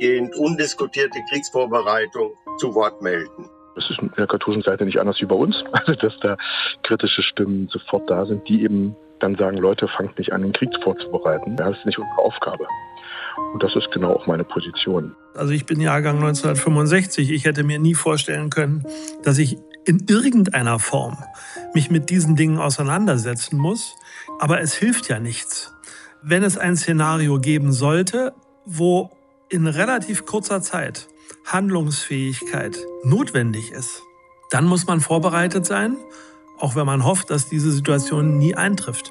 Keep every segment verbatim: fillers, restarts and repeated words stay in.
weitgehend undiskutierte Kriegsvorbereitung zu Wort melden. Das ist in der katholischen Seite nicht anders wie bei uns, also dass da kritische Stimmen sofort da sind, die eben dann sagen, Leute, fangt nicht an, den Krieg vorzubereiten. Das ist nicht unsere Aufgabe. Und das ist genau auch meine Position. Also ich bin Jahrgang neunzehnhundertfünfundsechzig. Ich hätte mir nie vorstellen können, dass ich in irgendeiner Form mich mit diesen Dingen auseinandersetzen muss. Aber es hilft ja nichts. Wenn es ein Szenario geben sollte, wo in relativ kurzer Zeit Handlungsfähigkeit notwendig ist, dann muss man vorbereitet sein, auch wenn man hofft, dass diese Situation nie eintrifft.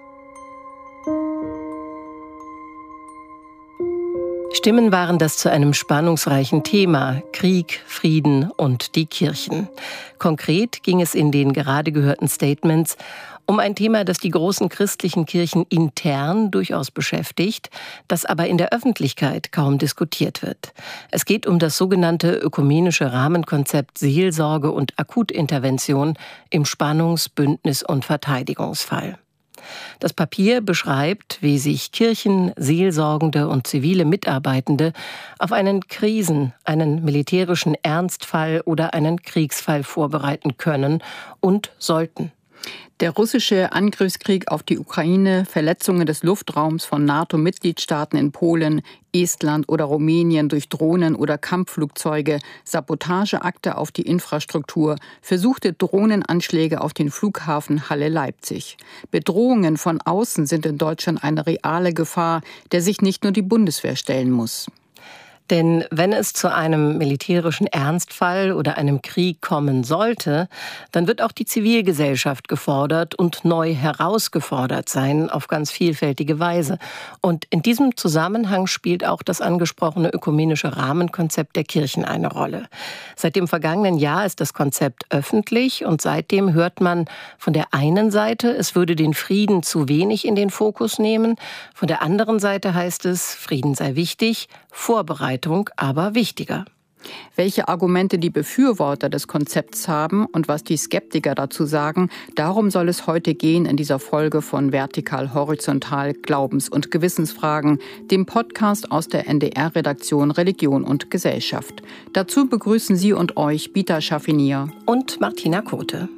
Stimmen waren das zu einem spannungsreichen Thema: Krieg, Frieden und die Kirchen. Konkret ging es in den gerade gehörten Statements um ein Thema, das die großen christlichen Kirchen intern durchaus beschäftigt, das aber in der Öffentlichkeit kaum diskutiert wird. Es geht um das sogenannte ökumenische Rahmenkonzept Seelsorge und Akutintervention im Spannungs-, Bündnis- und Verteidigungsfall. Das Papier beschreibt, wie sich Kirchen, Seelsorgende und zivile Mitarbeitende auf einen Krisen-, einen militärischen Ernstfall oder einen Kriegsfall vorbereiten können und sollten. Der russische Angriffskrieg auf die Ukraine, Verletzungen des Luftraums von NATO-Mitgliedstaaten in Polen, Estland oder Rumänien durch Drohnen oder Kampfflugzeuge, Sabotageakte auf die Infrastruktur, versuchte Drohnenanschläge auf den Flughafen Halle-Leipzig. Bedrohungen von außen sind in Deutschland eine reale Gefahr, der sich nicht nur die Bundeswehr stellen muss. Denn wenn es zu einem militärischen Ernstfall oder einem Krieg kommen sollte, dann wird auch die Zivilgesellschaft gefordert und neu herausgefordert sein auf ganz vielfältige Weise. Und in diesem Zusammenhang spielt auch das angesprochene ökumenische Rahmenkonzept der Kirchen eine Rolle. Seit dem vergangenen Jahr ist das Konzept öffentlich und seitdem hört man von der einen Seite, es würde den Frieden zu wenig in den Fokus nehmen. Von der anderen Seite heißt es, Frieden sei wichtig, Vorbereitung aber wichtiger. Welche Argumente die Befürworter des Konzepts haben und was die Skeptiker dazu sagen, darum soll es heute gehen in dieser Folge von Vertikal Horizontal Glaubens- und Gewissensfragen, dem Podcast aus der N D R-Redaktion Religion und Gesellschaft. Dazu begrüßen Sie und euch Bita Schaffinier und Martina Kote.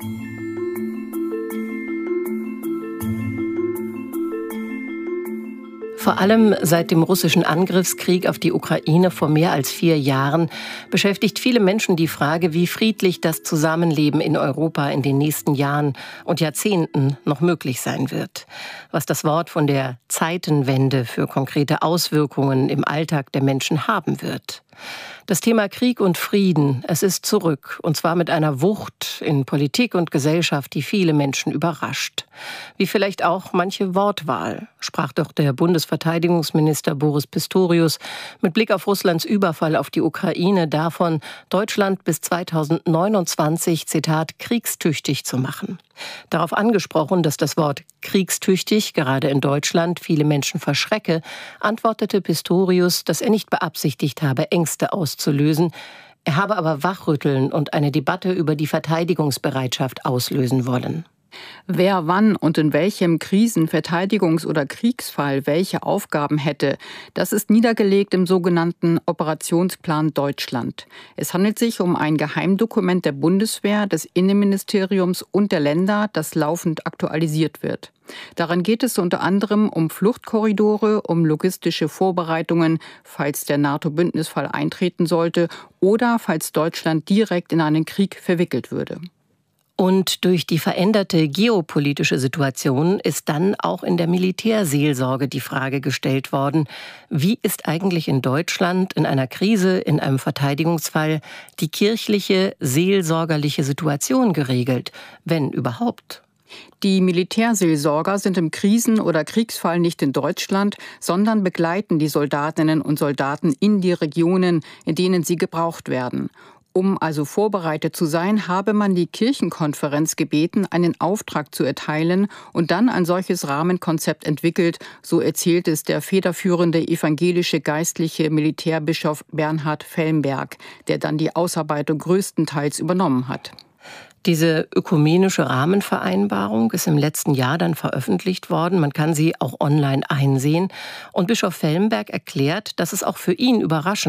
Vor allem seit dem russischen Angriffskrieg auf die Ukraine vor mehr als vier Jahren beschäftigt viele Menschen die Frage, wie friedlich das Zusammenleben in Europa in den nächsten Jahren und Jahrzehnten noch möglich sein wird. Was das Wort von der Zeitenwende für konkrete Auswirkungen im Alltag der Menschen haben wird. Das Thema Krieg und Frieden, es ist zurück, und zwar mit einer Wucht in Politik und Gesellschaft, die viele Menschen überrascht. Wie vielleicht auch manche Wortwahl, sprach doch der Bundesverteidigungsminister Boris Pistorius mit Blick auf Russlands Überfall auf die Ukraine davon, Deutschland bis zweitausendneunundzwanzig, Zitat, kriegstüchtig zu machen. Darauf angesprochen, dass das Wort kriegstüchtig gerade in Deutschland viele Menschen verschrecke, antwortete Pistorius, dass er nicht beabsichtigt habe, Ängste auszulösen. Er habe aber wachrütteln und eine Debatte über die Verteidigungsbereitschaft auslösen wollen. Wer wann und in welchem Krisen-, Verteidigungs- oder Kriegsfall welche Aufgaben hätte, das ist niedergelegt im sogenannten Operationsplan Deutschland. Es handelt sich um ein Geheimdokument der Bundeswehr, des Innenministeriums und der Länder, das laufend aktualisiert wird. Darin geht es unter anderem um Fluchtkorridore, um logistische Vorbereitungen, falls der NATO-Bündnisfall eintreten sollte oder falls Deutschland direkt in einen Krieg verwickelt würde. Und durch die veränderte geopolitische Situation ist dann auch in der Militärseelsorge die Frage gestellt worden, wie ist eigentlich in Deutschland in einer Krise, in einem Verteidigungsfall die kirchliche, seelsorgerliche Situation geregelt, wenn überhaupt? Die Militärseelsorger sind im Krisen- oder Kriegsfall nicht in Deutschland, sondern begleiten die Soldatinnen und Soldaten in die Regionen, in denen sie gebraucht werden. Um also vorbereitet zu sein, habe man die Kirchenkonferenz gebeten, einen Auftrag zu erteilen und dann ein solches Rahmenkonzept entwickelt, so erzählt es der federführende evangelische geistliche Militärbischof Bernhard Felmberg, der dann die Ausarbeitung größtenteils übernommen hat. Diese ökumenische Rahmenvereinbarung ist im letzten Jahr dann veröffentlicht worden. Man kann sie auch online einsehen. Und Bischof Felmberg erklärt, dass es auch für ihn überraschend